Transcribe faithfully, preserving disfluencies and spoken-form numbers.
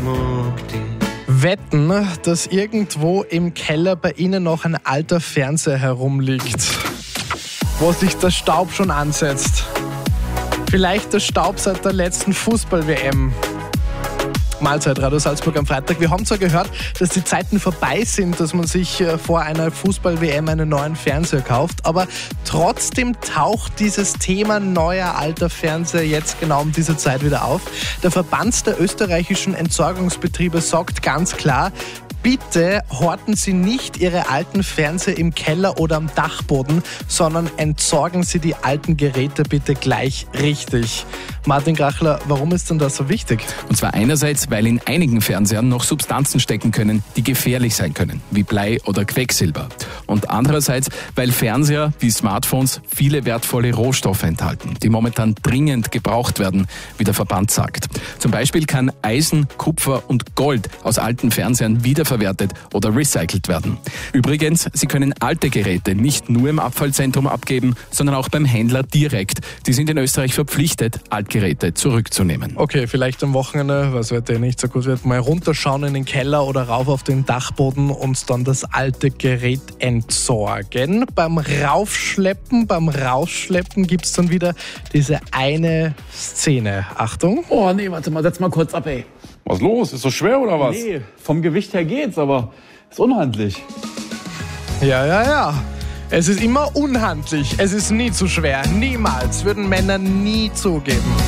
Wetten, dass irgendwo im Keller bei Ihnen noch ein alter Fernseher herumliegt, wo sich der Staub schon ansetzt. Vielleicht der Staub seit der letzten Fußball-W M. Mahlzeit, Radio Salzburg am Freitag. Wir haben zwar gehört, dass die Zeiten vorbei sind, dass man sich vor einer Fußball-W M einen neuen Fernseher kauft, aber trotzdem taucht dieses Thema neuer alter Fernseher jetzt genau um diese Zeit wieder auf. Der Verband der österreichischen Entsorgungsbetriebe sagt ganz klar, bitte horten Sie nicht Ihre alten Fernseher im Keller oder am Dachboden, sondern entsorgen Sie die alten Geräte bitte gleich richtig. Martin Grachler, warum ist denn das so wichtig? Und zwar einerseits, weil in einigen Fernsehern noch Substanzen stecken können, die gefährlich sein können, wie Blei oder Quecksilber. Und andererseits, weil Fernseher wie Smartphones viele wertvolle Rohstoffe enthalten, die momentan dringend gebraucht werden, wie der Verband sagt. Zum Beispiel kann Eisen, Kupfer und Gold aus alten Fernsehern wiederverwertet oder recycelt werden. Übrigens, Sie können alte Geräte nicht nur im Abfallzentrum abgeben, sondern auch beim Händler direkt. Die sind in Österreich verpflichtet, Altgeräte zurückzunehmen. Okay, vielleicht am Wochenende, was Wetter nicht so gut wird, mal runterschauen in den Keller oder rauf auf den Dachboden und dann das alte Gerät entsorgen. Beim Raufschleppen, beim Rausschleppen gibt es dann wieder diese eine Szene. Achtung. Oh nee, warte mal, setz mal kurz ab, ey. Was los? Ist so schwer oder was? Nee, vom Gewicht her geht's, aber ist unhandlich. Ja, ja, ja. Es ist immer unhandlich. Es ist nie zu schwer. Niemals. Würden Männer nie zugeben.